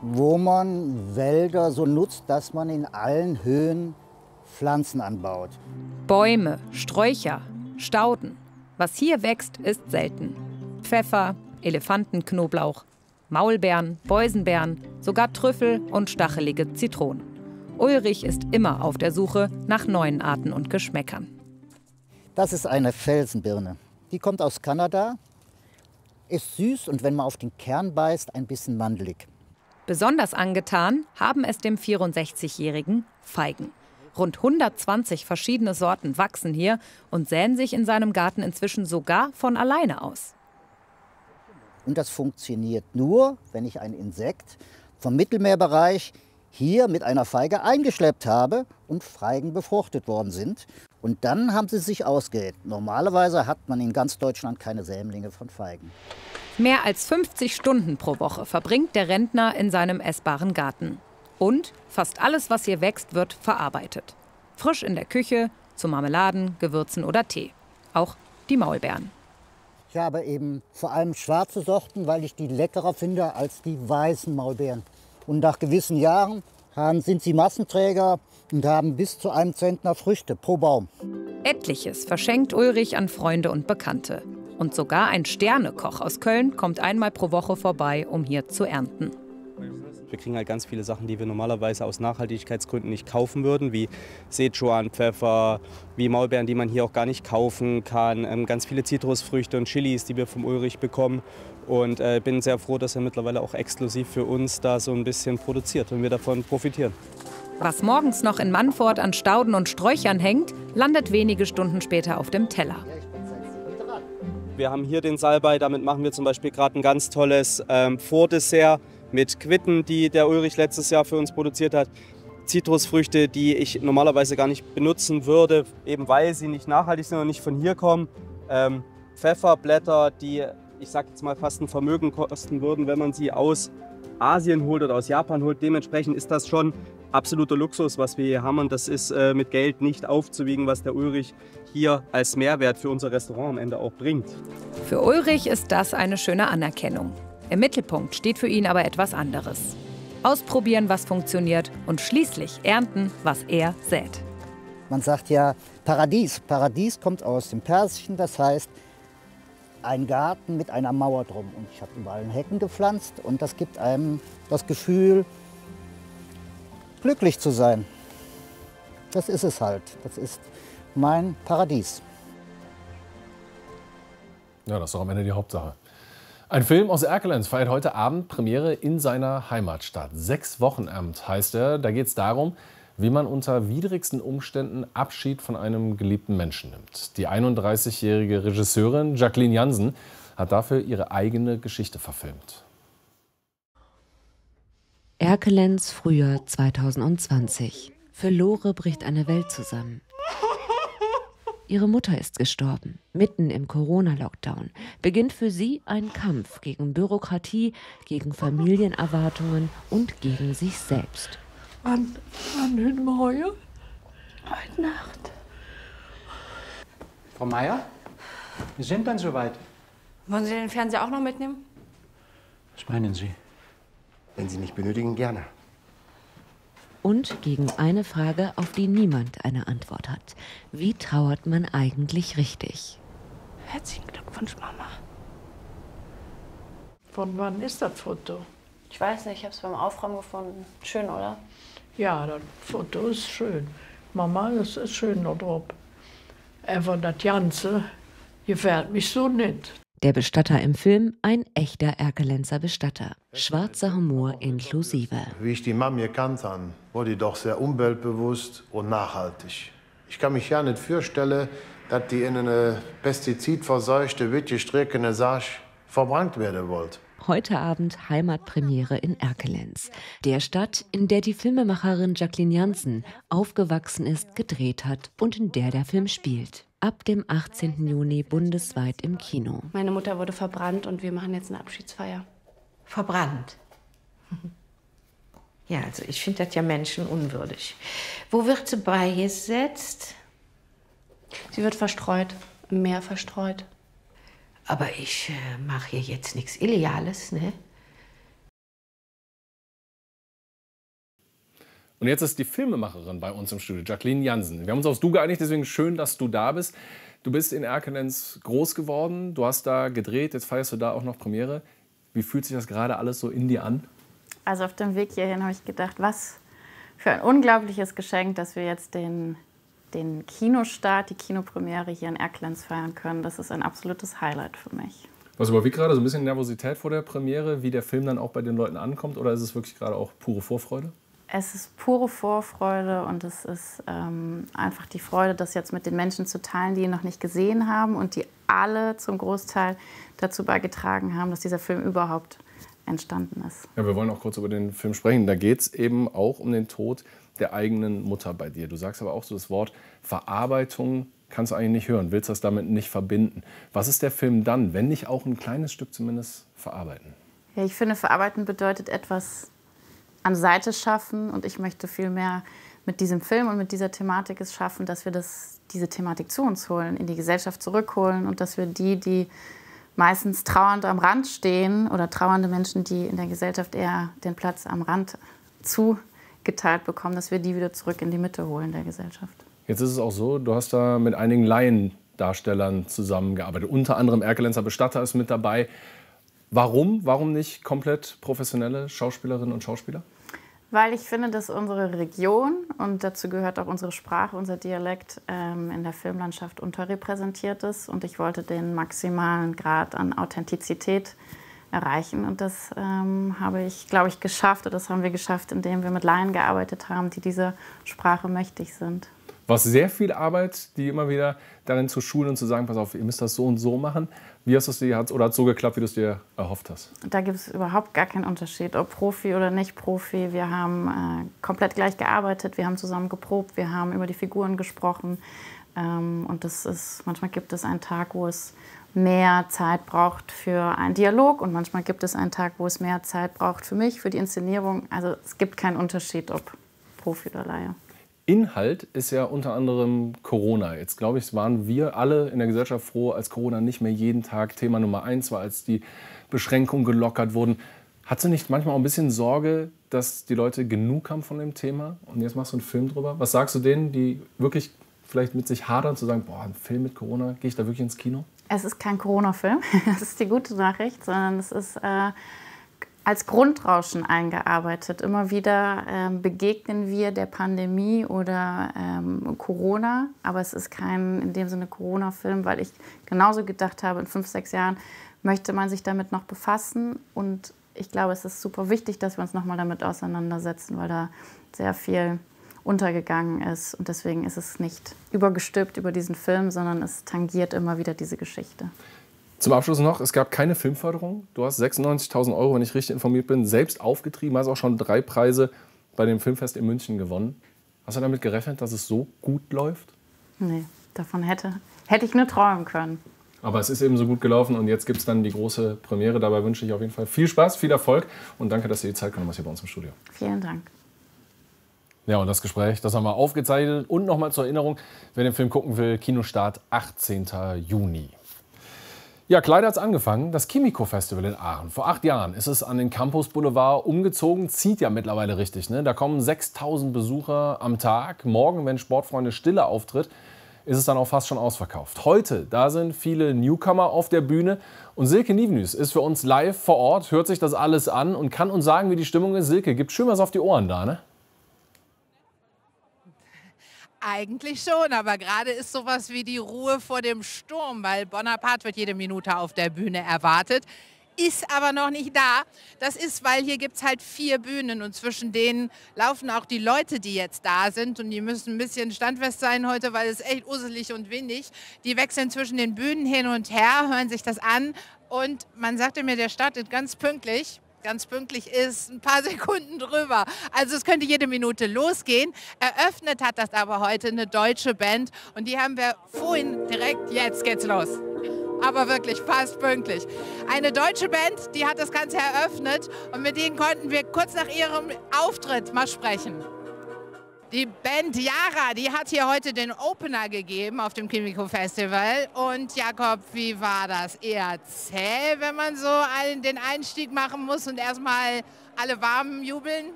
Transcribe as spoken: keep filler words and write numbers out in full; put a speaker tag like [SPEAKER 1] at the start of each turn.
[SPEAKER 1] wo man Wälder so nutzt, dass man in allen Höhen Pflanzen anbaut.
[SPEAKER 2] Bäume, Sträucher, Stauden. Was hier wächst, ist selten. Pfeffer, Elefantenknoblauch, Maulbeeren, Boysenbeeren, sogar Trüffel und stachelige Zitronen. Ulrich ist immer auf der Suche nach neuen Arten und Geschmäckern.
[SPEAKER 1] Das ist eine Felsenbirne. Die kommt aus Kanada, ist süß und wenn man auf den Kern beißt, ein bisschen mandelig.
[SPEAKER 2] Besonders angetan haben es dem vierundsechzigjährigen Feigen. Rund hundertzwanzig verschiedene Sorten wachsen hier und säen sich in seinem Garten inzwischen sogar von alleine aus.
[SPEAKER 1] Und das funktioniert nur, wenn ich ein Insekt vom Mittelmeerbereich hier mit einer Feige eingeschleppt habe und Feigen befruchtet worden sind. Und dann haben sie sich ausgeäht. Normalerweise hat man in ganz Deutschland keine Sämlinge von Feigen.
[SPEAKER 2] Mehr als fünfzig Stunden pro Woche verbringt der Rentner in seinem essbaren Garten. Und fast alles, was hier wächst, wird verarbeitet. Frisch in der Küche, zu Marmeladen, Gewürzen oder Tee. Auch die Maulbeeren.
[SPEAKER 1] Ich habe eben vor allem schwarze Sorten, weil ich die leckerer finde als die weißen Maulbeeren. Und nach gewissen Jahren haben, sind sie Massenträger und haben bis zu einem Zentner Früchte pro Baum.
[SPEAKER 2] Etliches verschenkt Ulrich an Freunde und Bekannte. Und sogar ein Sternekoch aus Köln kommt einmal pro Woche vorbei, um hier zu ernten.
[SPEAKER 3] Wir kriegen halt ganz viele Sachen, die wir normalerweise aus Nachhaltigkeitsgründen nicht kaufen würden, wie Sichuan-Pfeffer, wie Maulbeeren, die man hier auch gar nicht kaufen kann, ähm, ganz viele Zitrusfrüchte und Chilis, die wir vom Ulrich bekommen. Und äh, bin sehr froh, dass er mittlerweile auch exklusiv für uns da so ein bisschen produziert und wir davon profitieren.
[SPEAKER 2] Was morgens noch in Mannfort an Stauden und Sträuchern hängt, landet wenige Stunden später auf dem Teller.
[SPEAKER 3] Wir haben hier den Salbei, damit machen wir zum Beispiel gerade ein ganz tolles ähm, Vordessert mit Quitten, die der Ulrich letztes Jahr für uns produziert hat. Zitrusfrüchte, die ich normalerweise gar nicht benutzen würde, eben weil sie nicht nachhaltig sind und nicht von hier kommen. Ähm, Pfefferblätter, die, ich sag jetzt mal, fast ein Vermögen kosten würden, wenn man sie aus Asien holt oder aus Japan holt. Dementsprechend ist das schon absoluter Luxus, was wir hier haben. Und das ist äh, mit Geld nicht aufzuwiegen, was der Ulrich hier als Mehrwert für unser Restaurant am Ende auch bringt.
[SPEAKER 2] Für Ulrich ist das eine schöne Anerkennung. Im Mittelpunkt steht für ihn aber etwas anderes. Ausprobieren, was funktioniert und schließlich ernten, was er sät.
[SPEAKER 1] Man sagt ja Paradies. Paradies kommt aus dem Persischen, das heißt ein Garten mit einer Mauer drum. Und ich habe überall Hecken gepflanzt und das gibt einem das Gefühl, glücklich zu sein. Das ist es halt. Das ist mein Paradies.
[SPEAKER 4] Ja, das ist doch am Ende die Hauptsache. Ein Film aus Erkelenz feiert heute Abend Premiere in seiner Heimatstadt. Sechs Wochenamt heißt er. Da geht es darum, wie man unter widrigsten Umständen Abschied von einem geliebten Menschen nimmt. Die einunddreißigjährige Regisseurin Jacqueline Jansen hat dafür ihre eigene Geschichte verfilmt.
[SPEAKER 5] Erkelenz, Frühjahr zweitausendzwanzig. Für Lore bricht eine Welt zusammen. Ihre Mutter ist gestorben. Mitten im Corona-Lockdown beginnt für sie ein Kampf gegen Bürokratie, gegen Familienerwartungen und gegen sich selbst.
[SPEAKER 6] Wann, wann hin wir heuer? Heute Nacht.
[SPEAKER 7] Frau Meier, wir sind dann soweit.
[SPEAKER 8] Wollen Sie den Fernseher auch noch mitnehmen?
[SPEAKER 7] Was meinen Sie?
[SPEAKER 9] Wenn Sie mich benötigen, gerne.
[SPEAKER 5] Und gegen eine Frage, auf die niemand eine Antwort hat. Wie trauert man eigentlich richtig?
[SPEAKER 8] Herzlichen Glückwunsch, Mama.
[SPEAKER 6] Von wann ist das Foto?
[SPEAKER 8] Ich weiß nicht, ich habe es beim Aufräumen gefunden. Schön, oder?
[SPEAKER 6] Ja, das Foto ist schön. Mama, das ist schön da drauf. Aber das Ganze gefällt mich so nicht.
[SPEAKER 5] Der Bestatter im Film, ein echter Erkelenzer Bestatter. Schwarzer Humor inklusive.
[SPEAKER 9] Wie ich die Mami gekannt habe, wurde ich doch sehr umweltbewusst und nachhaltig. Ich kann mich ja nicht vorstellen, dass die in eine pestizidverseuchte, witgestrickene Sache verbrannt werden wollte.
[SPEAKER 5] Heute Abend Heimatpremiere in Erkelenz. Der Stadt, in der die Filmemacherin Jacqueline Jansen aufgewachsen ist, gedreht hat und in der der Film spielt. Ab dem achtzehnten Juni bundesweit im Kino.
[SPEAKER 8] Meine Mutter wurde verbrannt und wir machen jetzt eine Abschiedsfeier.
[SPEAKER 10] Verbrannt? Ja, also ich finde das ja menschenunwürdig. Wo wird sie beigesetzt?
[SPEAKER 8] Sie wird verstreut, im Meer verstreut.
[SPEAKER 10] Aber ich äh, mache hier jetzt nichts Illegales, ne?
[SPEAKER 4] Und jetzt ist die Filmemacherin bei uns im Studio, Jacqueline Jansen. Wir haben uns aufs Du geeinigt, deswegen schön, dass du da bist. Du bist in Erkelenz groß geworden, du hast da gedreht, jetzt feierst du da auch noch Premiere. Wie fühlt sich das gerade alles so in dir an?
[SPEAKER 11] Also auf dem Weg hierhin habe ich gedacht, was für ein unglaubliches Geschenk, dass wir jetzt den, den Kinostart, die Kinopremiere hier in Erkelenz feiern können. Das ist ein absolutes Highlight für mich.
[SPEAKER 4] Was überwiegt gerade? So ein bisschen Nervosität vor der Premiere, wie der Film dann auch bei den Leuten ankommt? Oder ist es wirklich gerade auch pure Vorfreude?
[SPEAKER 11] Es ist pure Vorfreude und es ist ähm, einfach die Freude, das jetzt mit den Menschen zu teilen, die ihn noch nicht gesehen haben und die alle zum Großteil dazu beigetragen haben, dass dieser Film überhaupt entstanden ist.
[SPEAKER 4] Ja, wir wollen auch kurz über den Film sprechen. Da geht es eben auch um den Tod der eigenen Mutter bei dir. Du sagst aber auch so das Wort Verarbeitung kannst du eigentlich nicht hören, willst das damit nicht verbinden. Was ist der Film dann, wenn nicht auch ein kleines Stück zumindest verarbeiten?
[SPEAKER 11] Ja, ich finde, verarbeiten bedeutet etwas an Seite schaffen und ich möchte vielmehr mit diesem Film und mit dieser Thematik es schaffen, dass wir das, diese Thematik zu uns holen, in die Gesellschaft zurückholen und dass wir die, die meistens trauernd am Rand stehen oder trauernde Menschen, die in der Gesellschaft eher den Platz am Rand zugeteilt bekommen, dass wir die wieder zurück in die Mitte holen der Gesellschaft.
[SPEAKER 4] Jetzt ist es auch so, du hast da mit einigen Laiendarstellern zusammengearbeitet. Unter anderem Erkelenzer Bestatter ist mit dabei. Warum? Warum nicht komplett professionelle Schauspielerinnen und Schauspieler?
[SPEAKER 11] Weil ich finde, dass unsere Region, und dazu gehört auch unsere Sprache, unser Dialekt, ähm, in der Filmlandschaft unterrepräsentiert ist. Und ich wollte den maximalen Grad an Authentizität erreichen. Und das ähm, habe ich, glaube ich, geschafft. Und das haben wir geschafft, indem wir mit Laien gearbeitet haben, die dieser Sprache mächtig sind.
[SPEAKER 4] War sehr viel Arbeit, die immer wieder darin zu schulen und zu sagen, pass auf, ihr müsst das so und so machen. Wie hast du es dir, oder hat es so geklappt, wie du es dir erhofft hast?
[SPEAKER 11] Da gibt es überhaupt gar keinen Unterschied, ob Profi oder nicht Profi. Wir haben äh, komplett gleich gearbeitet, wir haben zusammen geprobt, wir haben über die Figuren gesprochen. Ähm, und das ist, manchmal gibt es einen Tag, wo es mehr Zeit braucht für einen Dialog und manchmal gibt es einen Tag, wo es mehr Zeit braucht für mich, für die Inszenierung. Also es gibt keinen Unterschied, ob Profi oder Laie.
[SPEAKER 4] Inhalt ist ja unter anderem Corona. Jetzt glaube ich, waren wir alle in der Gesellschaft froh, als Corona nicht mehr jeden Tag Thema Nummer eins war, als die Beschränkungen gelockert wurden. Hattest du nicht manchmal auch ein bisschen Sorge, dass die Leute genug haben von dem Thema? Und jetzt machst du einen Film drüber. Was sagst du denen, die wirklich vielleicht mit sich hadern, zu sagen, boah, ein Film mit Corona, gehe ich da wirklich ins Kino?
[SPEAKER 11] Es ist kein Corona-Film, das ist die gute Nachricht, sondern es ist äh, als Grundrauschen eingearbeitet. Immer wieder ähm, begegnen wir der Pandemie oder ähm, Corona, aber es ist kein in dem Sinne Corona-Film, weil ich genauso gedacht habe, in fünf, sechs Jahren möchte man sich damit noch befassen und ich glaube, es ist super wichtig, dass wir uns noch mal damit auseinandersetzen, weil da sehr viel untergegangen ist und deswegen ist es nicht übergestülpt über diesen Film, sondern es tangiert immer wieder diese Geschichte.
[SPEAKER 4] Zum Abschluss noch, es gab keine Filmförderung. Du hast sechsundneunzigtausend Euro, wenn ich richtig informiert bin, selbst aufgetrieben, hast auch schon drei Preise bei dem Filmfest in München gewonnen. Hast du damit gerechnet, dass es so gut läuft?
[SPEAKER 11] Nee, davon hätte, hätte ich nur träumen können.
[SPEAKER 4] Aber es ist eben so gut gelaufen und jetzt gibt es dann die große Premiere. Dabei wünsche ich auf jeden Fall viel Spaß, viel Erfolg und danke, dass du die Zeit genommen hast hier bei uns im Studio.
[SPEAKER 11] Vielen Dank.
[SPEAKER 4] Ja, und das Gespräch, das haben wir aufgezeichnet. Und nochmal zur Erinnerung, wer den Film gucken will, Kinostart achtzehnten Juni. Ja, Kleider hat's angefangen, das Kimiko-Festival in Aachen. Vor acht Jahren ist es an den Campus Boulevard umgezogen, zieht ja mittlerweile richtig. Ne? Da kommen sechstausend Besucher am Tag. Morgen, wenn Sportfreunde Stille auftritt, ist es dann auch fast schon ausverkauft. Heute, da sind viele Newcomer auf der Bühne. Und Silke Nivenhuis ist für uns live vor Ort, hört sich das alles an und kann uns sagen, wie die Stimmung ist. Silke, gibt schön was auf die Ohren da, ne?
[SPEAKER 12] Eigentlich schon, aber gerade ist sowas wie die Ruhe vor dem Sturm, weil Bonaparte wird jede Minute auf der Bühne erwartet, ist aber noch nicht da. Das ist, weil hier gibt es halt vier Bühnen und zwischen denen laufen auch die Leute, die jetzt da sind und die müssen ein bisschen standfest sein heute, weil es echt uselig und windig. Die wechseln zwischen den Bühnen hin und her, hören sich das an und man sagte mir, der startet ganz pünktlich. Ganz pünktlich ist ein paar Sekunden drüber. Also es könnte jede Minute losgehen. Eröffnet hat das aber heute eine deutsche Band und die haben wir vorhin direkt, jetzt geht's los. Aber wirklich fast pünktlich. Eine deutsche Band, die hat das Ganze eröffnet und mit denen konnten wir kurz nach ihrem Auftritt mal sprechen. Die Band Yara, die hat hier heute den Opener gegeben auf dem Kimiko Festival. Und Jakob, wie war das? Eher zäh, wenn man so den Einstieg machen muss und erstmal alle warm jubeln?